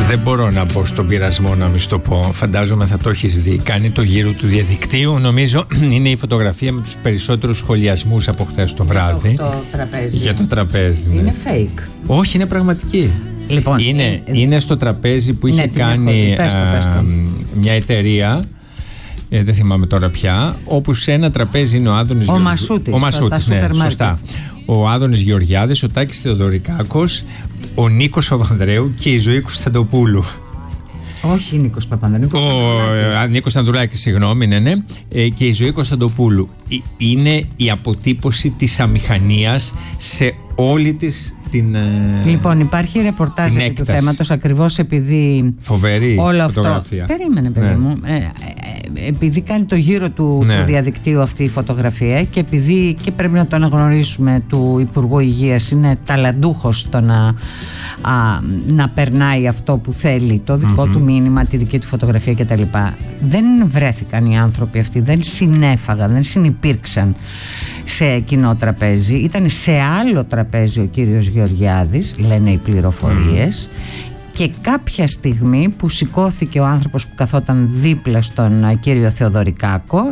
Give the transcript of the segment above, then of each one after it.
Δεν μπορώ να μπω στον πειρασμό να μην στο πω. Φαντάζομαι θα το έχεις δει. Κάνει το γύρο του διαδικτύου. Νομίζω είναι η φωτογραφία με τους περισσότερους σχολιασμούς από χθες το βράδυ. Το τραπέζι. Για το τραπέζι. Είναι fake. Όχι, είναι πραγματική. Λοιπόν, είναι στο τραπέζι που είχε κάνει μια εταιρεία. Δεν θυμάμαι τώρα πια. Όπου σε ένα τραπέζι είναι ο Άδωνης Γεωργιάδης. Ο Μασούτης, ναι, σωστά. Ο Άδωνης Γεωργιάδης, ο Τάκης Θεοδωρικάκος, ο Νίκος Παπανδρέου και η Ζωή Κωνσταντοπούλου. Όχι Νίκος Παπανδρέου. Νίκος Ανδρουλάκης, συγγνώμη, ναι. Και η Ζωή Κωνσταντοπούλου. Είναι η αποτύπωση της αμηχανίας σε όλη της την. Λοιπόν, υπάρχει ρεπορτάζ επί του θέματος ακριβώς επειδή. Φοβερή όλο φωτογραφία. Αυτό. Περίμενε, παιδί μου. Επειδή κάνει το γύρο του διαδικτύου αυτή η φωτογραφία και επειδή και πρέπει να το αναγνωρίσουμε του Υπουργού Υγείας είναι ταλαντούχος στο να περνάει αυτό που θέλει, το δικό του μήνυμα, τη δική του φωτογραφία κτλ. Δεν βρέθηκαν οι άνθρωποι αυτοί, δεν συνέφαγαν, δεν συνυπήρξαν σε κοινό τραπέζι. Ήταν σε άλλο τραπέζι ο κύριος Γεωργιάδης, λένε οι πληροφορίες. Και κάποια στιγμή που σηκώθηκε ο άνθρωπος που καθόταν δίπλα στον κύριο Θεοδωρικάκο,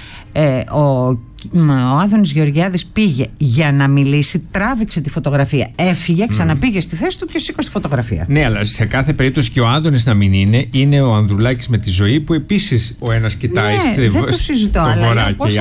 ο Άδωνης Γεωργιάδης πήγε για να μιλήσει, τράβηξε τη φωτογραφία, έφυγε, ξαναπήγε στη θέση του και σήκωσε τη φωτογραφία. Ναι, αλλά σε κάθε περίπτωση και ο Άδωνης να μην είναι ο Ανδρουλάκης με τη Ζωή που επίσης ο ένας κοιτάει δεν το συζητώ, αλλά πώς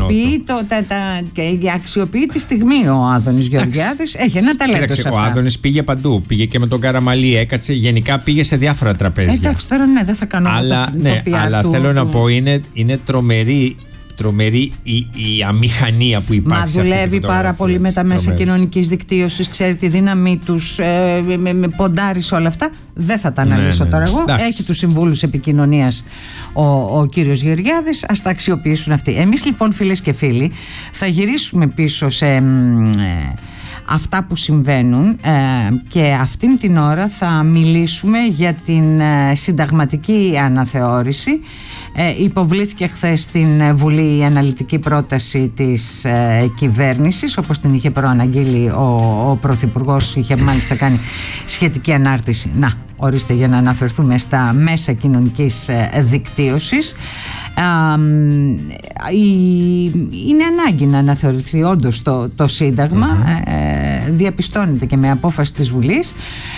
αξιοποιεί τη στιγμή ο Άδωνης Γεωργιάδης. Έχει ένα ταλέντο σε αυτά. Ο Άδωνης πήγε παντού, πήγε και με τον Καραμαλή, έκατσε, γενικά πήγε σε διάφορα τραπέζια. Εντάξει, τώρα δεν θα κάνω αλλά θέλω να πω είναι τρομερή η αμηχανία που υπάρχει. Μα δουλεύει πάρα πολύ με τα μέσα κοινωνικής δικτύωσης, ξέρει τη δύναμή τους, ποντάρει σε όλα αυτά. Δεν θα τα αναλύσω τώρα εγώ. Έχει τους συμβούλους επικοινωνίας ο κύριος Γεωργιάδης, ας τα αξιοποιήσουν αυτοί. Εμείς λοιπόν, φίλες και φίλοι, θα γυρίσουμε πίσω σε αυτά που συμβαίνουν και αυτήν την ώρα θα μιλήσουμε για την συνταγματική αναθεώρηση. Υποβλήθηκε χθες στην Βουλή η αναλυτική πρόταση της κυβέρνησης, όπως την είχε προαναγγείλει ο Πρωθυπουργός, είχε μάλιστα κάνει σχετική ανάρτηση. Να, ορίστε, για να αναφερθούμε στα μέσα κοινωνικής δικτύωσης. Είναι ανάγκη να αναθεωρηθεί όντως το Σύνταγμα. Διαπιστώνεται και με απόφαση της Βουλής.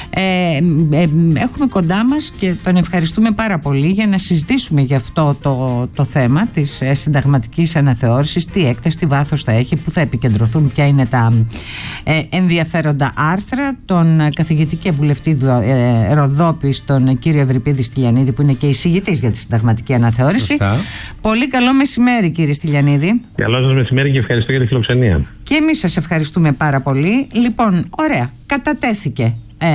Έχουμε κοντά μας και τον ευχαριστούμε πάρα πολύ για να συζητήσουμε για αυτό το θέμα της συνταγματικής αναθεώρησης, τι έκταση, τι βάθος θα έχει, που θα επικεντρωθούν, ποια είναι τα ενδιαφέροντα άρθρα, τον καθηγητή και βουλευτή Ροδόπη, τον κύριο Ευρυπίδη Στυλιανίδη, που είναι και εισηγητής για τη συνταγματική αναθεώρηση. Πολύ καλό μεσημέρι, κύριε Στυλιανίδη. Καλό σας μεσημέρι και ευχαριστώ για τη φιλοξενία. Και εμείς σας ευχαριστούμε πάρα πολύ. Λοιπόν, ωραία, κατατέθηκε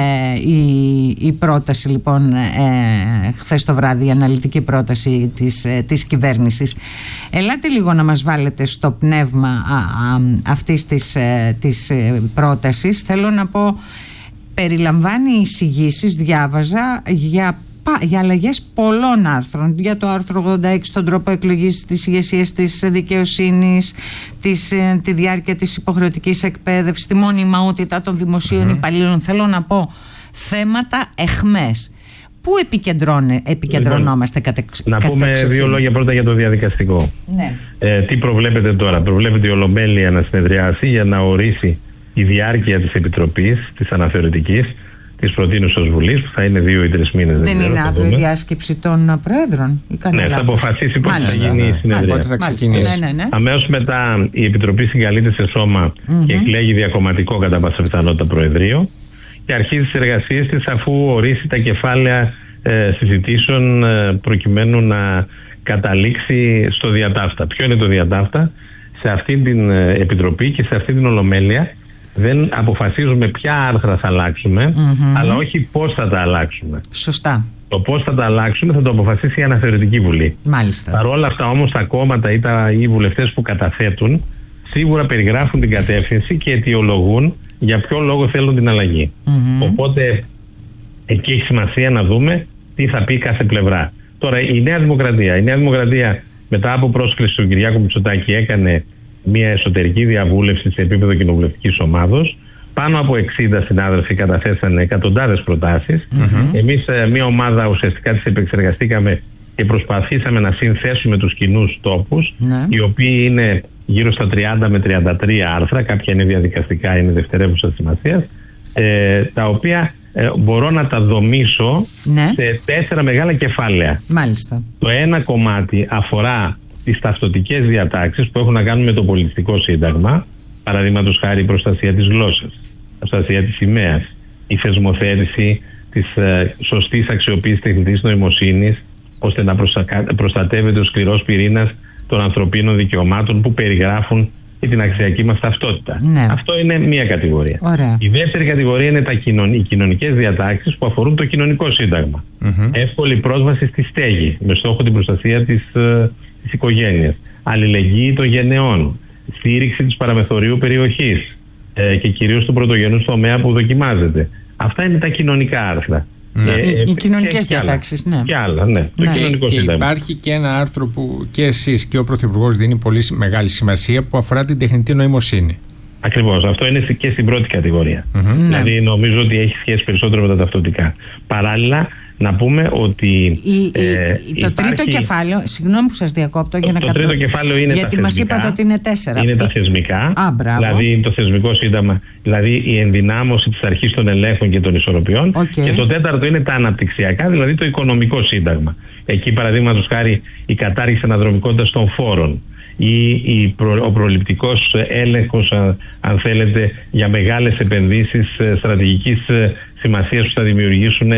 η πρόταση λοιπόν χθες το βράδυ, η αναλυτική πρόταση της κυβέρνησης. Ελάτε λίγο να μας βάλετε στο πνεύμα αυτής της πρότασης. Θέλω να πω, περιλαμβάνει εισηγήσεις, διάβαζα, για αλλαγές πολλών άρθρων, για το άρθρο 86, τον τρόπο εκλογής της ηγεσίας της δικαιοσύνης, τη διάρκεια της υποχρεωτικής εκπαίδευσης, τη μόνιμαότητα των δημοσίων υπαλλήλων. Θέλω να πω, θέματα εχμές. Πού επικεντρωνόμαστε να πούμε δύο λόγια πρώτα για το διαδικαστικό. Ναι. Τι προβλέπετε τώρα? Προβλέπετε η Ολομέλεια να συνεδριάσει για να ορίσει η διάρκεια της Επιτροπής, της αναθεωρητικής, της προτείνουσας Βουλής, που θα είναι 2 ή 3 μήνες. Δεν είναι αύριο η διάσκεψη των Προέδρων? Ναι, θα αποφασίσει πότε θα γίνει η συνεδρία. Αμέσως μετά η Επιτροπή συγκαλείται σε σώμα και εκλέγει διακομματικό κατά πάσα πιθανότητα Προεδρείο και αρχίζει τις εργασίες της αφού ορίσει τα κεφάλαια συζητήσεων προκειμένου να καταλήξει στο διατάφτα. Ποιο είναι το διατάφτα? Σε αυτή την Επιτροπή και σε αυτή την Ολομέλεια δεν αποφασίζουμε ποια άρθρα θα αλλάξουμε, αλλά όχι πώς θα τα αλλάξουμε. Σωστά. Το πώς θα τα αλλάξουμε θα το αποφασίσει η Αναθεωρητική Βουλή. Μάλιστα. Παρ' όλα αυτά όμως τα κόμματα ή οι βουλευτές που καταθέτουν σίγουρα περιγράφουν την κατεύθυνση και αιτιολογούν για ποιο λόγο θέλουν την αλλαγή. Οπότε εκεί έχει σημασία να δούμε τι θα πει κάθε πλευρά. Τώρα η Νέα Δημοκρατία μετά από πρόσκληση του Κυριάκου Μητσοτάκη έκανε μια εσωτερική διαβούλευση σε επίπεδο κοινοβουλευτικής ομάδος, πάνω από 60 συνάδελφοι καταθέσαν εκατοντάδες προτάσεις. Εμείς μια ομάδα ουσιαστικά τις επεξεργαστήκαμε και προσπαθήσαμε να συνθέσουμε τους κοινούς τόπους, οι οποίοι είναι γύρω στα 30 με 33 άρθρα, κάποια είναι διαδικαστικά, είναι δευτερεύουσα σημασίας, τα οποία μπορώ να τα δομήσω σε 4 μεγάλα κεφάλαια. Μάλιστα. Το ένα κομμάτι αφορά τις ταυτοτικές διατάξεις που έχουν να κάνουν με το πολιτιστικό σύνταγμα, παραδείγματος χάρη η προστασία της γλώσσας, προστασία της σημαίας, η θεσμοθέτηση της σωστής αξιοποίησης τεχνητής νοημοσύνης, ώστε να προστατεύεται ο σκληρός πυρήνας των ανθρωπίνων δικαιωμάτων που περιγράφουν και την αξιακή μας ταυτότητα. Αυτό είναι μία κατηγορία. Ωραία. Η δεύτερη κατηγορία είναι οι κοινωνικές διατάξεις που αφορούν το κοινωνικό σύνταγμα. Εύκολη πρόσβαση στη στέγη με στόχο την προστασία της οικογένειας, αλληλεγγύη των γενεών, στήριξη της παραμεθορίου περιοχής και κυρίως του πρωτογενούς τομέα που δοκιμάζεται. Αυτά είναι τα κοινωνικά άρθρα. Οι κοινωνικές διατάξεις, Και άλλα, το κοινωνικό σύνταγμα. Υπάρχει και ένα άρθρο που και εσείς και ο Πρωθυπουργός δίνει πολύ μεγάλη σημασία, που αφορά την τεχνητή νοημοσύνη. Ακριβώς. Αυτό είναι και στην πρώτη κατηγορία. Δηλαδή νομίζω ότι έχει σχέση περισσότερο με τα ταυτοτικά. Παράλληλα, να πούμε ότι το τρίτο κεφάλαιο, συγγνώμη που σας διακόπτω για να το τρίτο κεφάλαιο είναι γιατί μας είπατε ότι είναι 4. Είναι τα θεσμικά, δηλαδή το θεσμικό σύνταγμα, δηλαδή η ενδυνάμωση της αρχής των ελέγχων και των ισορροπιών. Και το τέταρτο είναι τα αναπτυξιακά, δηλαδή το οικονομικό σύνταγμα. Εκεί παραδείγματος χάρη η κατάργηση αναδρομικότητας των φόρων ή ο προληπτικός έλεγχος, αν θέλετε, για μεγάλες επενδύσεις στρατηγικής σημασίας που θα δημιουργήσουν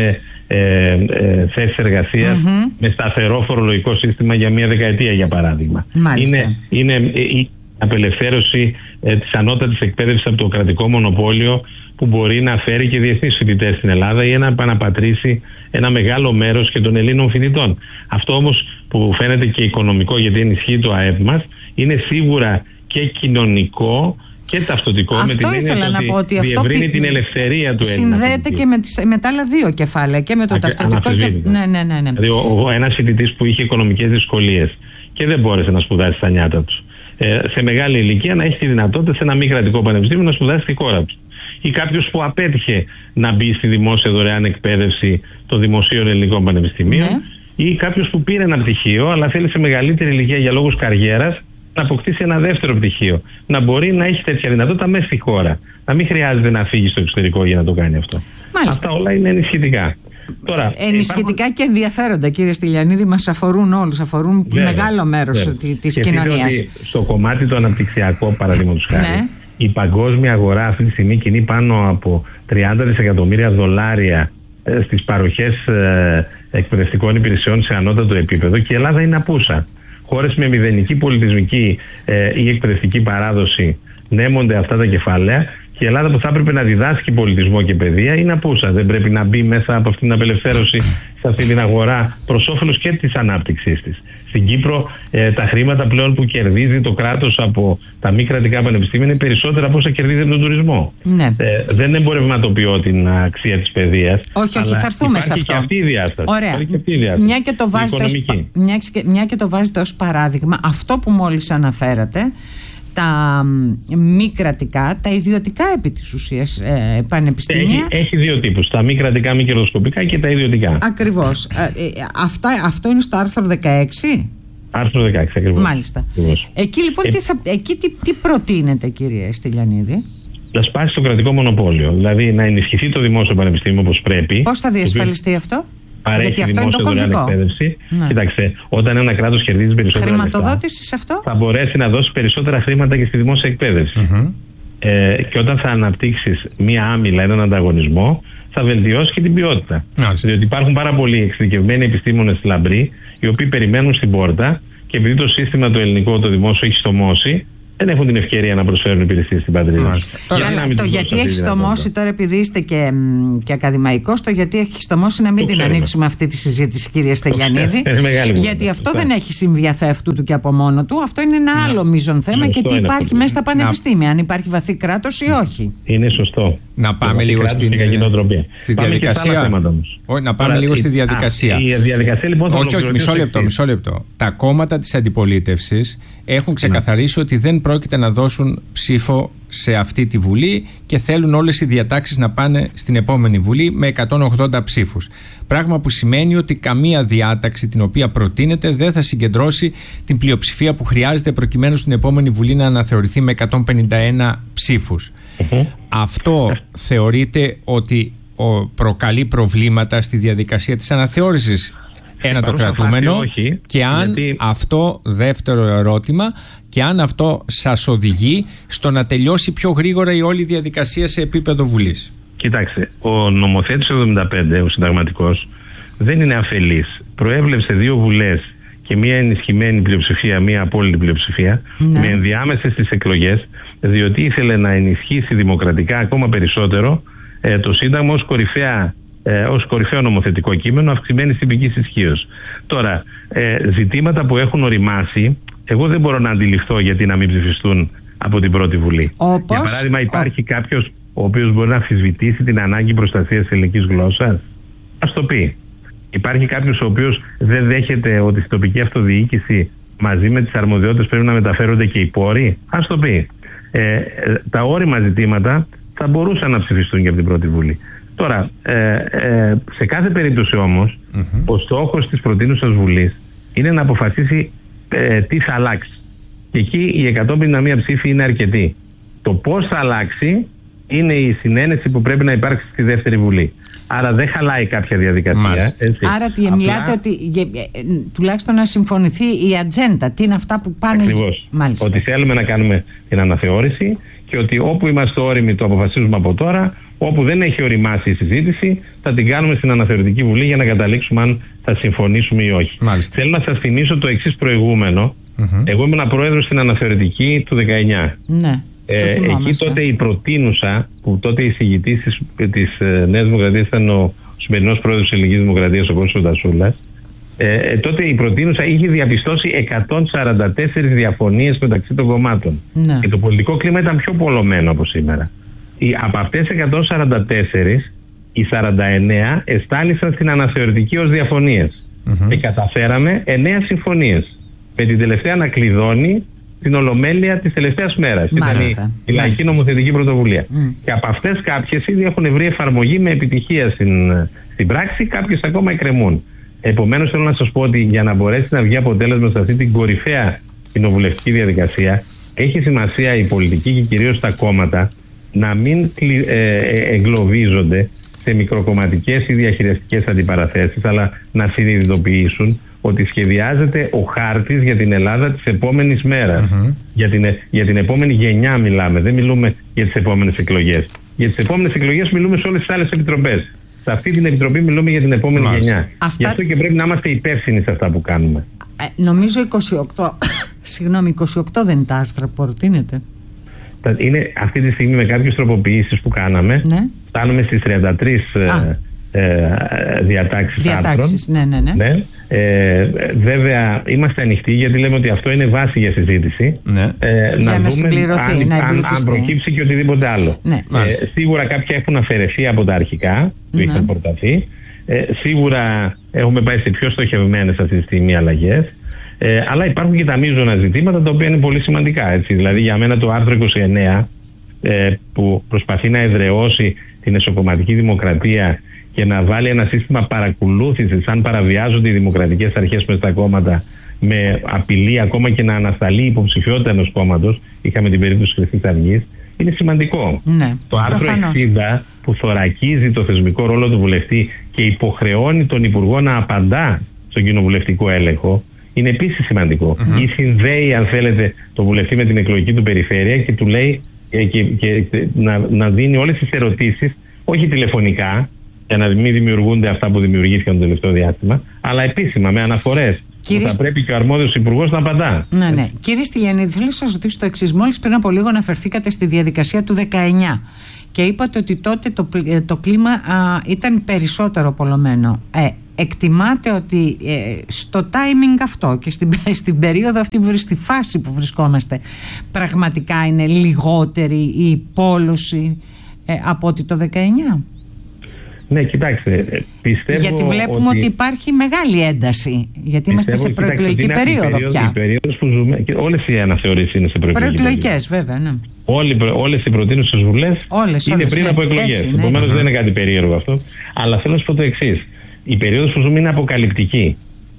θέσεις εργασίας με σταθερό φορολογικό σύστημα για μια δεκαετία, για παράδειγμα. Είναι η απελευθέρωση της ανώτατης εκπαίδευσης από το κρατικό μονοπόλιο, που μπορεί να φέρει και διεθνείς φοιτητές στην Ελλάδα ή να επαναπατρίσει ένα μεγάλο μέρος και των Ελλήνων φοιτητών. Αυτό όμως που φαίνεται και οικονομικό, γιατί ενισχύει το ΑΕΠ μας, είναι σίγουρα και κοινωνικό και ταυτοτικό. Αυτό ήθελα να πω, ότι αυτό την ελευθερία του Έλληνα. Συνδέεται και με τα άλλα δύο κεφάλαια, και με το ταυτοτικό και... Ναι. Δηλαδή ένας φοιτητής που είχε οικονομικές δυσκολίες και δεν μπόρεσε να σπουδάσει στα νιάτα του, σε μεγάλη ηλικία να έχει τη δυνατότητα σε ένα μη κρατικό πανεπιστήμιο να σπουδάσει στη χώρα του. Ή κάποιος που απέτυχε να μπει στη δημόσια δωρεάν εκπαίδευση των δημοσίων ελληνικών πανεπιστημίων, ή κάποιος που πήρε ένα πτυχίο αλλά θέλει σε μεγαλύτερη ηλικία για λόγους καριέρας να αποκτήσει ένα δεύτερο πτυχίο. Να μπορεί να έχει τέτοια δυνατότητα μέσα στη χώρα. Να μην χρειάζεται να φύγει στο εξωτερικό για να το κάνει αυτό. Μάλιστα. Αυτά όλα είναι ενισχυτικά. Τώρα, ενισχυτικά και ενδιαφέροντα, κύριε Στυλιανίδη, μας αφορούν όλους, αφορούν μεγάλο μέρος της κοινωνίας. Στο κομμάτι το αναπτυξιακό, παραδείγματος χάρη, η παγκόσμια αγορά αυτή τη στιγμή κινεί πάνω από $30 δισεκατομμύρια στις παροχές εκπαιδευτικών υπηρεσιών σε ανώτατο επίπεδο, και η Ελλάδα είναι απούσα. Χώρες με μηδενική πολιτισμική ή εκπαιδευτική παράδοση νέμονται αυτά τα κεφάλαια, και η Ελλάδα, που θα έπρεπε να διδάσκει πολιτισμό και παιδεία, είναι απούσα. Δεν πρέπει να μπει μέσα από αυτή την απελευθέρωση σε αυτή την αγορά προς όφελος και της ανάπτυξής της. Στην Κύπρο τα χρήματα πλέον που κερδίζει το κράτος από τα μη κρατικά πανεπιστήμια είναι περισσότερα από όσα κερδίζει από τον τουρισμό. Δεν εμπορευματοποιώ την αξία της παιδείας. Όχι, θα έρθουμε σε αυτό. Και αυτή η διάσταση. Ωραία. Μια και το βάζετε ως παράδειγμα, αυτό που μόλις αναφέρατε, τα μη κρατικά, τα ιδιωτικά επί της ουσίας πανεπιστήμια. Έχει δύο τύπους, τα μη κρατικά, μη κερδοσκοπικά και τα ιδιωτικά. Ακριβώς. Αυτό είναι στο άρθρο 16. Άρθρο 16, ακριβώς. Μάλιστα. Εκεί λοιπόν τι προτείνεται, κύριε Στυλιανίδη? Να σπάσει το κρατικό μονοπόλιο, δηλαδή να ενισχυθεί το δημόσιο πανεπιστήμιο όπως πρέπει. Πώς θα διασφαλιστεί αυτό? Γιατί αυτό είναι το κομβικό. Κοίταξε, όταν ένα κράτος κερδίζει περισσότερα χρηματοδότηση σε αυτό, θα μπορέσει να δώσει περισσότερα χρήματα και στη δημόσια εκπαίδευση. Και όταν θα αναπτύξεις μία άμυλα, έναν ανταγωνισμό, θα βελτιώσει και την ποιότητα. Διότι υπάρχουν πάρα πολλοί εξειδικευμένοι επιστήμονες λαμπροί, οι οποίοι περιμένουν στην πόρτα, και επειδή το σύστημα το ελληνικό, το δημόσιο, έχει στομώσει, δεν έχουν την ευκαιρία να προσφέρουν υπηρεσίες στην πατρίδα. Το γιατί έχει στομώσει τώρα, επειδή είστε και ακαδημαϊκός, το γιατί έχει στομώσει να μην την ανοίξουμε αυτή τη συζήτηση, κύριε Στυλιανίδη. Γιατί αυτό δεν έχει συμβεί αφ' αυτού του και από μόνο του. Αυτό είναι ένα άλλο μείζον θέμα, και τι υπάρχει μέσα στα πανεπιστήμια. Αν υπάρχει βαθύ κράτος ή όχι. Είναι σωστό. Να πάμε λίγο στη διαδικασία. Να πάμε λίγο στη διαδικασία. Η διαδικασία λοιπόν. Όχι, μισό λεπτό. Τα κόμματα της αντιπολίτευσης έχουν ξεκαθαρίσει ότι δεν πρόκειται να δώσουν ψήφο σε αυτή τη Βουλή και θέλουν όλες οι διατάξεις να πάνε στην επόμενη Βουλή με 180 ψήφους. Πράγμα που σημαίνει ότι καμία διάταξη την οποία προτείνεται δεν θα συγκεντρώσει την πλειοψηφία που χρειάζεται προκειμένου στην επόμενη Βουλή να αναθεωρηθεί με 151 ψήφους. Αυτό θεωρείται ότι προκαλεί προβλήματα στη διαδικασία της αναθεώρησης? Ένα το κρατούμενο. Και αν αυτό, δεύτερο ερώτημα, και αν αυτό σας οδηγεί στο να τελειώσει πιο γρήγορα η όλη διαδικασία σε επίπεδο Βουλής. Κοιτάξτε, ο νομοθέτης 75, ο συνταγματικός, δεν είναι αφελής. Προέβλεψε 2 βουλές και μία ενισχυμένη πλειοψηφία, μία απόλυτη πλειοψηφία, με ενδιάμεσες στις εκλογές, διότι ήθελε να ενισχύσει δημοκρατικά ακόμα περισσότερο το Σύνταγμα ως κορυφαίο νομοθετικό κείμενο αυξημένης τυπικής ισχύως. Τώρα, ζητήματα που έχουν οριμάσει, εγώ δεν μπορώ να αντιληφθώ γιατί να μην ψηφιστούν από την πρώτη Βουλή. Για παράδειγμα, υπάρχει κάποιος ο οποίος μπορεί να αμφισβητήσει την ανάγκη προστασίας της ελληνικής γλώσσας? Ας το πει. Υπάρχει κάποιος ο οποίος δεν δέχεται ότι στην τοπική αυτοδιοίκηση μαζί με τις αρμοδιότητες πρέπει να μεταφέρονται και οι πόροι? Ας το πει. Τα όριμα ζητήματα θα μπορούσαν να ψηφιστούν και από την πρώτη Βουλή. Τώρα, σε κάθε περίπτωση όμως, ο στόχος της προτείνουσας Βουλής είναι να αποφασίσει τι θα αλλάξει. Και εκεί οι 151 ψήφοι είναι αρκετοί. Το πώς θα αλλάξει είναι η συνένεση που πρέπει να υπάρξει στη δεύτερη Βουλή. Άρα δεν χαλάει κάποια διαδικασία. Άρα μιλάτε ότι τουλάχιστον να συμφωνηθεί η ατζέντα. Τι είναι αυτά που πάνε. Ακριβώς. Ότι θέλουμε να κάνουμε την αναθεώρηση και ότι όπου είμαστε όριμοι το αποφασίζουμε από τώρα. Όπου δεν έχει οριμάσει η συζήτηση, θα την κάνουμε στην Αναθεωρητική Βουλή για να καταλήξουμε αν θα συμφωνήσουμε ή όχι. Θέλω να σας θυμίσω το εξής προηγούμενο. Εγώ ήμουν πρόεδρος στην Αναθεωρητική του 19. Ναι. Εκεί τότε η προτείνουσα, που τότε η εισηγητής της Νέας Δημοκρατίας ήταν ο σημερινός πρόεδρος της Ελληνικής Δημοκρατίας, ο Κώστας Τασούλας, τότε η προτείνουσα είχε διαπιστώσει 144 διαφωνίες μεταξύ των κομμάτων. Και το πολιτικό κλίμα ήταν πιο πολλωμένο από σήμερα. Από αυτές 144, οι 49 εστάλησαν στην Αναθεωρητική ως διαφωνίες. Και καταφέραμε 9 συμφωνίες. Με την τελευταία να κλειδώνει την ολομέλεια της τελευταίας μέρας. Ήταν η Λαϊκή Νομοθετική Πρωτοβουλία. Και από αυτές κάποιες ήδη έχουν βρει εφαρμογή με επιτυχία στην πράξη, κάποιες ακόμα εκκρεμούν. Επομένως, θέλω να σας πω ότι για να μπορέσει να βγει αποτέλεσμα σε αυτή την κορυφαία κοινοβουλευτική διαδικασία, έχει σημασία η πολιτική και κυρίως τα κόμματα να μην εγκλωβίζονται σε μικροκομματικές ή διαχειριστικές αντιπαραθέσεις, αλλά να συνειδητοποιήσουν ότι σχεδιάζεται ο χάρτης για την Ελλάδα της επόμενης μέρας. Για την επόμενη γενιά μιλάμε, δεν μιλούμε για τις επόμενες εκλογές. Για τις επόμενες εκλογές μιλούμε σε όλες τις άλλες επιτροπές. Σε αυτή την επιτροπή μιλούμε για την επόμενη γενιά. Γι' αυτό και πρέπει να είμαστε υπεύθυνοι σε αυτά που κάνουμε. Νομίζω 28, συγγνώμη, 28 δεν είναι τα άρθρα που προτείνεται. Είναι αυτή τη στιγμή με κάποιες τροποποιήσεις που κάναμε. Φτάνουμε στις 33 διατάξεις άρθρων. Ναι. Βέβαια είμαστε ανοιχτοί γιατί λέμε ότι αυτό είναι βάση για συζήτηση. Να δούμε αν προκύψει και οτιδήποτε άλλο. Σίγουρα κάποια έχουν αφαιρεθεί από τα αρχικά που είχαν προταθεί. Σίγουρα έχουμε πάει σε πιο στοχευμένες αυτή τη στιγμή αλλαγές. Αλλά υπάρχουν και τα μείζωνα ζητήματα τα οποία είναι πολύ σημαντικά. Έτσι. Δηλαδή για μένα το άρθρο 29 που προσπαθεί να εδραιώσει την εσωκομματική δημοκρατία και να βάλει ένα σύστημα παρακολούθησης αν παραβιάζονται οι δημοκρατικές αρχές μες στα κόμματα, με απειλή ακόμα και να ανασταλεί η υποψηφιότητα ενός κόμματος, είχαμε την περίπτωση της Χρυσής Αυγής, είναι σημαντικό. Το άρθρο 60 που θωρακίζει το θεσμικό ρόλο του βουλευτή και υποχρεώνει τον Υπουργό να απαντά στον κοινοβουλευτικό έλεγχο, είναι επίσης σημαντικό. Ή συνδέει, αν θέλετε, τον βουλευτή με την εκλογική του περιφέρεια και του λέει και να δίνει όλες τις ερωτήσεις, όχι τηλεφωνικά, για να μην δημιουργούνται αυτά που δημιουργήθηκαν το τελευταίο διάστημα, αλλά επίσημα, με αναφορές. Θα πρέπει και ο αρμόδιος υπουργός να απαντά. Ναι. Κύριε Στυλιανίδη, θέλω να σας ρωτήσω το εξής. Μόλις πριν από λίγο αναφερθήκατε στη διαδικασία του 19 και είπατε ότι τότε το κλίμα ήταν περισσότερο πολλωμένο. Εκτιμάτε ότι στο timing αυτό και στην περίοδο αυτή, στη φάση που βρισκόμαστε, πραγματικά είναι λιγότερη η πόλωση από ότι το 19? Ναι, κοιτάξτε, πιστεύω. Γιατί βλέπουμε ότι υπάρχει μεγάλη ένταση. Γιατί είμαστε σε προεκλογική περίοδο πια. Η περίοδος που ζούμε, όλες οι αναθεωρήσεις είναι σε προεκλογικές, βέβαια. Ναι. Όλες οι προτείνουσες βουλές είναι πριν από εκλογές. Επομένως δεν είναι κάτι περίεργο αυτό. Αλλά θέλω να σου πω το εξής. Η περίοδος που ζούμε είναι αποκαλυπτική.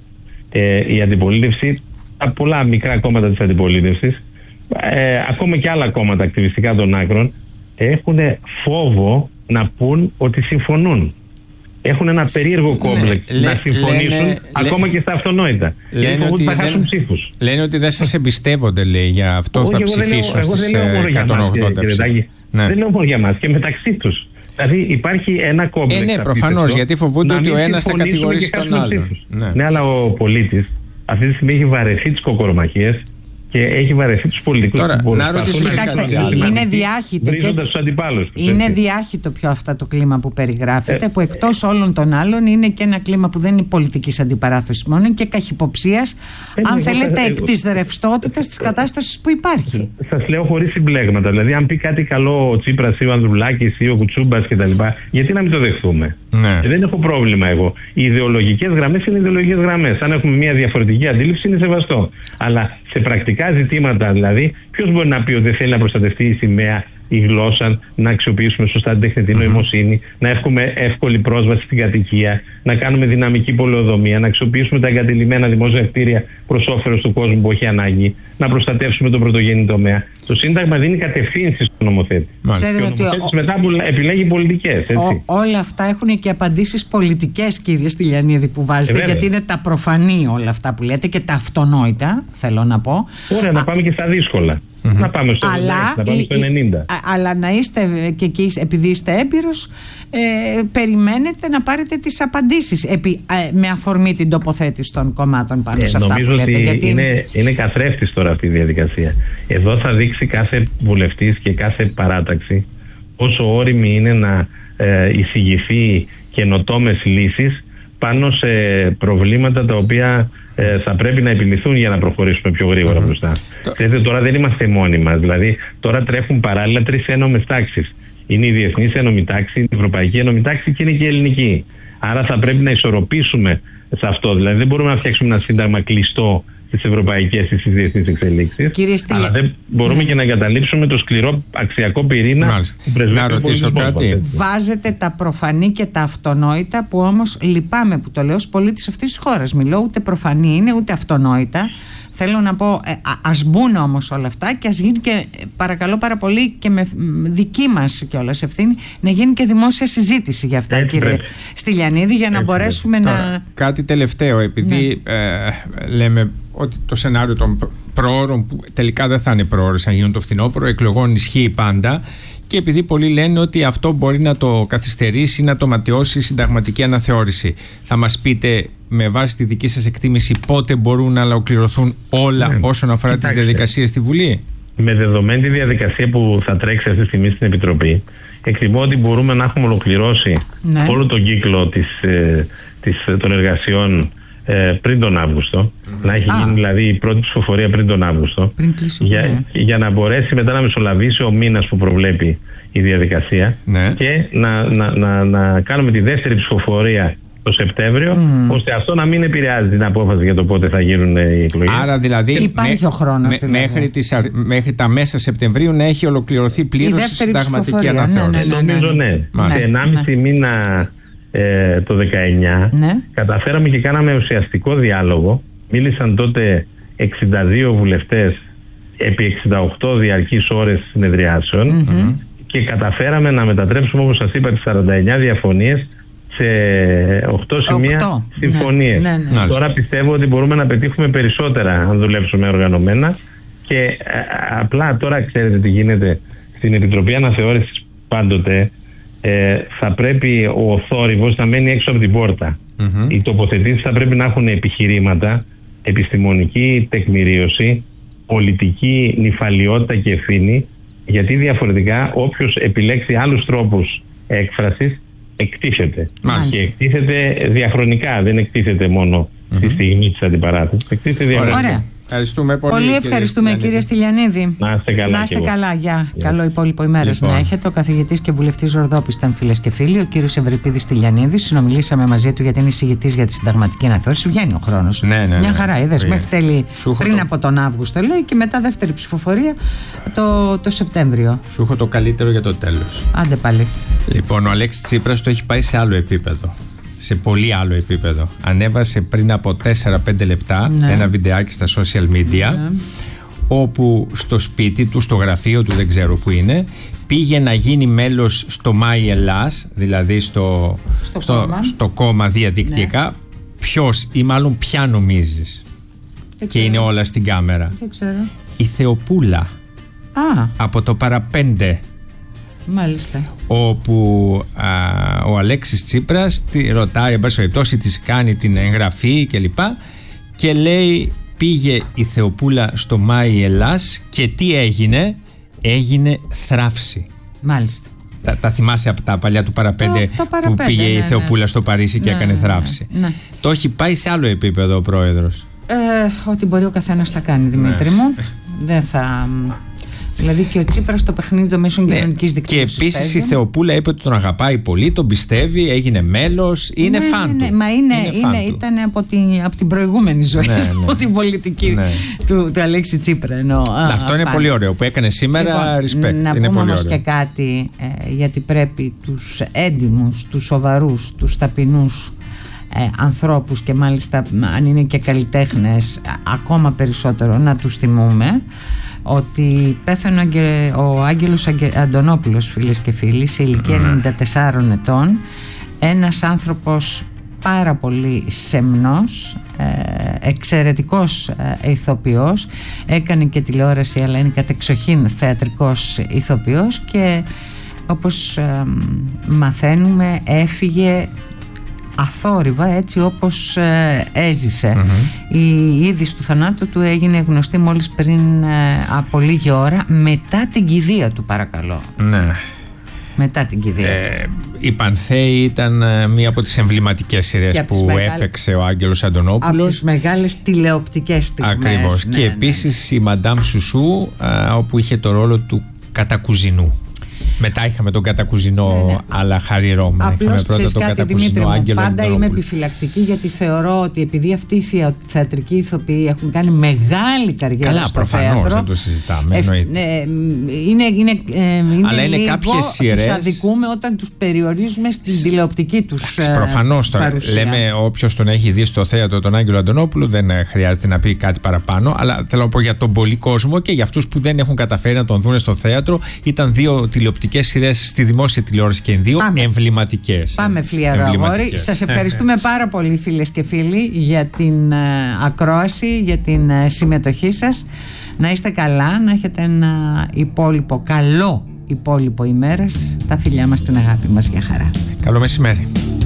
Η αντιπολίτευση, τα πολλά μικρά κόμματα της αντιπολίτευσης, ακόμα και άλλα κόμματα ακτιβιστικά των άκρων, έχουν φόβο να πούν ότι συμφωνούν. Έχουν ένα περίεργο κόμπλεξ να συμφωνήσουν ακόμα και στα αυτονόητα. Λένε ότι θα χάσουν ψήφους. Λένε ότι δεν σας εμπιστεύονται, λέει, για αυτό θα ψηφίσουν στις 180 ψήφους. Δεν λέω μόνο για μας, και μεταξύ τους. Δηλαδή υπάρχει ένα κόμπλεξ. Ναι, προφανώς, γιατί φοβούνται ότι ο ένας θα κατηγορήσει τον άλλον. Ναι, αλλά ο πολίτης αυτή τη στιγμή έχει βαρεθεί τις κοκορομαχίες και έχει βαρεθεί τους πολιτικούς. Τώρα, να ρωτήσω, κοιτάξτε, είναι διάχυτο. Είναι διάχυτο πιο αυτό το κλίμα που περιγράφεται, που εκτός όλων των άλλων είναι και ένα κλίμα που δεν είναι πολιτικής αντιπαράθεσης μόνο, είναι και καχυποψίας, αν θέλετε, εκ της ρευστότητας της κατάστασης που υπάρχει. Σας λέω χωρίς συμπλέγματα. Δηλαδή, αν πει κάτι καλό ο Τσίπρας ή ο Ανδρουλάκης ή ο Κουτσούμπας κτλ., γιατί να μην το δεχθούμε. Ναι. Δεν έχω πρόβλημα εγώ. Οι ιδεολογικές γραμμές είναι ιδεολογικές γραμμές. Αν έχουμε μια διαφορετική αντίληψη, είναι σεβαστό. Αλλά σε πρακτικά ζητήματα, δηλαδή, ποιος μπορεί να πει ότι δεν θέλει να προστατευτεί η σημαία, η γλώσσα, να αξιοποιήσουμε σωστά την τεχνητή νοημοσύνη, να έχουμε εύκολη πρόσβαση στην κατοικία, να κάνουμε δυναμική πολεοδομία, να αξιοποιήσουμε τα εγκατειλημμένα δημόσια κτίρια προς όφελος του κόσμου που έχει ανάγκη, να προστατεύσουμε τον πρωτογενή τομέα. Το Σύνταγμα δίνει κατευθύνσεις στον νομοθέτη. Ξέρετε και ο νομοθέτης μετά επιλέγει πολιτικές. Όλα αυτά έχουν και απαντήσεις πολιτικές, κύριε Στυλιανίδη, που βάζετε, γιατί είναι τα προφανή όλα αυτά που λέτε και τα αυτονόητα, θέλω να πω. Ωραία, να πάμε και στα δύσκολα. Να πάμε στο 90. Αλλά να είστε και εκεί, επειδή είστε έμπειρος, περιμένετε να πάρετε τις απαντήσεις με αφορμή την τοποθέτηση των κομμάτων πάνω σε αυτά που λέτε. Γιατί είναι καθρέφτης τώρα αυτή η διαδικασία. Εδώ θα δείξει κάθε βουλευτής και κάθε παράταξη πόσο όριμη είναι να εισηγηθεί καινοτόμες λύσεις πάνω σε προβλήματα τα οποία θα πρέπει να επιληθούν για να προχωρήσουμε πιο γρήγορα μπροστά. Τώρα δεν είμαστε μόνοι μας. Δηλαδή, τώρα τρέχουν παράλληλα 3 ένομες τάξεις. Είναι η διεθνής ένομη τάξη, η ευρωπαϊκή ένομη τάξη και είναι και η ελληνική. Άρα θα πρέπει να ισορροπήσουμε σε αυτό. Δηλαδή, δεν μπορούμε να φτιάξουμε ένα σύνταγμα κλειστό στις ευρωπαϊκές ή στις διεθνείς εξελίξεις. Αλλά δεν μπορούμε και να εγκαταλείψουμε το σκληρό αξιακό πυρήνα που πρεσβεύει. Να ρωτήσω κάτι. Βάζετε τα προφανή και τα αυτονόητα, που όμως λυπάμαι που το λέω ως πολίτης αυτής της χώρας. Μιλώ, ούτε προφανή είναι ούτε αυτονόητα. Θέλω να πω, ας μπουν όμως όλα αυτά και ας γίνει και, παρακαλώ πάρα πολύ, και με δική μας κιόλας ευθύνη, να γίνει και δημόσια συζήτηση για αυτά, κύριε Στυλιανίδη, για να μπορέσουμε να... Κάτι τελευταίο, επειδή λέμε ότι το σενάριο των προώρων, που τελικά δεν θα είναι προώρες αν γίνουν το φθινόπωρο, εκλογών ισχύει πάντα, και επειδή πολλοί λένε ότι αυτό μπορεί να το καθυστερήσει, να το ματαιώσει η συνταγματική αναθεώρηση. Θα μας πείτε, με βάση τη δική σας εκτίμηση, πότε μπορούν να ολοκληρωθούν όλα όσον αφορά τις διαδικασίες στη Βουλή? Με δεδομένη τη διαδικασία που θα τρέξει αυτή τη στιγμή στην Επιτροπή, εκτιμώ ότι μπορούμε να έχουμε ολοκληρώσει όλο τον κύκλο των εργασιών πριν τον Αύγουστο, να έχει γίνει δηλαδή η πρώτη ψηφοφορία πριν τον Αύγουστο, για να μπορέσει μετά να μεσολαβήσει ο μήνας που προβλέπει η διαδικασία και να κάνουμε τη δεύτερη ψηφοφορία το Σεπτέμβριο, ώστε αυτό να μην επηρεάζει την απόφαση για το πότε θα γίνουν οι εκλογές. Άρα δηλαδή υπάρχει ο χρόνος μέχρι τα μέσα Σεπτεμβρίου να έχει ολοκληρωθεί πλήρως η συνταγματική αναθεώρηση. Νομίζω σε 1,5 μήνα το 19 καταφέραμε και κάναμε ουσιαστικό διάλογο. Μίλησαν τότε 62 βουλευτές επί 68 διαρκείς ώρες συνεδριάσεων και καταφέραμε να μετατρέψουμε, όπως σας είπα, τις 49 διαφωνίες σε 8 σημεία συμφωνίες. Τώρα πιστεύω ότι μπορούμε να πετύχουμε περισσότερα αν δουλέψουμε οργανωμένα και απλά τώρα ξέρετε τι γίνεται στην Επιτροπή Αναθεώρησης πάντοτε. Θα πρέπει ο θόρυβος να μένει έξω από την πόρτα. Οι τοποθετήσεις θα πρέπει να έχουν επιχειρήματα, επιστημονική τεκμηρίωση, πολιτική νηφαλιότητα και ευθύνη, γιατί διαφορετικά όποιος επιλέξει άλλους τρόπους έκφρασης εκτίθεται. Και εκτίθεται διαχρονικά, δεν εκτίθεται μόνο στη στιγμή της αντιπαράθεσης. Εκτίθεται διαχρονικά. Ευχαριστούμε πολύ. Πολύ ευχαριστούμε, κύριε Στυλιανίδη. Να είστε καλά. Να είστε καλά. Γεια. Καλό υπόλοιπο ημέρας να έχετε. Ο καθηγητής και βουλευτής Ροδόπης ήταν, φίλες και φίλοι, ο κύριος Ευρυπίδης Στυλιανίδης. Συνομιλήσαμε μαζί του γιατί είναι εισηγητής για τη συνταγματική αναθεώρηση. Βγαίνει ο χρόνος. Μια χαρά. Είδες, μέχρι τέλη πριν από τον Αύγουστο λέει, και μετά δεύτερη ψηφοφορία το Σεπτέμβριο. Σου έχω το καλύτερο για το τέλος. Άντε πάλι. Λοιπόν, ο Αλέξης Τσίπρας το έχει πάει σε άλλο επίπεδο. Σε πολύ άλλο επίπεδο. Ανέβασε πριν από 4-5 λεπτά ένα βιντεάκι στα social media, όπου στο σπίτι του, στο γραφείο του, δεν ξέρω που είναι, πήγε να γίνει μέλος στο My Ελλάς, δηλαδή στο κόμμα διαδικτυακά. Ποιος ή μάλλον ποια νομίζεις? Και είναι όλα στην κάμερα. Δεν ξέρω. Η Θεοπούλα. Από το Παραπέντε. Μάλιστα. Όπου ο Αλέξης Τσίπρας ρωτάει, εν πάση περιπτώσει, της κάνει την εγγραφή κλπ. Και λέει, πήγε η Θεοπούλα στο Μάη Ελλάς και τι έγινε? Έγινε θράψη. Μάλιστα. Τα θυμάσαι από τα παλιά του Παραπέντε που πήγε η Θεοπούλα στο Παρίσι και έκανε θράψη. Το έχει πάει σε άλλο επίπεδο ο πρόεδρος. Ό,τι μπορεί ο καθένας θα κάνει, Δημήτρη μου. Δεν θα... Δηλαδή και ο Τσίπρας στο παιχνίδι των μέσων κοινωνικής δικτύωσης. Και επίσης η Θεοπούλα είπε ότι τον αγαπάει πολύ, τον πιστεύει, έγινε μέλος, είναι φαν του. Μα ήταν από την προηγούμενη ζωή, από την πολιτική του Αλέξη Τσίπρα. Αυτό είναι πολύ ωραίο που έκανε σήμερα, respect. Να πούμε όμως και κάτι, γιατί πρέπει τους έντιμους, τους σοβαρούς, τους ταπεινούς ανθρώπους, και μάλιστα αν είναι και καλλιτέχνες ακόμα περισσότερο, να τους θυμούμε ότι πέθανε ο Άγγελος Αντωνόπουλος, φίλες και φίλοι, σε ηλικία 94 ετών, ένας άνθρωπος πάρα πολύ σεμνός, εξαιρετικός ηθοποιός, έκανε και τηλεόραση αλλά είναι κατεξοχήν θεατρικός ηθοποιός, και όπως μαθαίνουμε έφυγε αθόρυβα, έτσι όπως έζησε. Η είδηση του θανάτου του έγινε γνωστή μόλις πριν από λίγη ώρα, μετά την κηδεία του, παρακαλώ. Ναι. Μετά την κηδεία του. Η Πανθέη ήταν μία από τις εμβληματικές σειρές που έπαιξε ο Άγγελος Αντωνόπουλος. Από τις μεγάλες τηλεοπτικές στιγμές. Ακριβώς. Και επίσης η Μαντάμ Σουσού, όπου είχε το ρόλο του κατακουζινού. Μετά είχαμε τον κατακουζινό αλλά χαριρώμα. Απλώς ξέρεις κάτι, Δημήτρη μου, πάντα είμαι επιφυλακτική, γιατί θεωρώ ότι επειδή αυτοί οι θεατρικοί ηθοποιοί έχουν κάνει μεγάλη καριέρα στο θέατρο. Καλά, προφανώς, δεν το συζητάμε. Αλλά είναι κάποιες σειρές. Τους αδικούμε όταν τους περιορίζουμε στην τηλεοπτική τους παρουσία. Προφανώς, λέμε όποιος τον έχει δει στο θέατρο τον Άγγελο Αντωνόπουλο δεν χρειάζεται να πει κάτι παραπάνω. Αλλά θέλω να πω για τον πολύ κόσμο και για αυτούς που δεν έχουν καταφέρει να τον δουν στο θέατρο, ήταν δύο τηλεοπτικές σειρές στη δημόσια τηλεόραση και δύο εμβληματικές. Πάμε φλιαρό αγόρι. Σας ευχαριστούμε πάρα πολύ, φίλες και φίλοι, για την ακρόαση, για την συμμετοχή σας. Να είστε καλά, να έχετε ένα καλό υπόλοιπο ημέρας. Τα φιλιά μας, την αγάπη μας, για χαρά. Καλό μεσημέρι.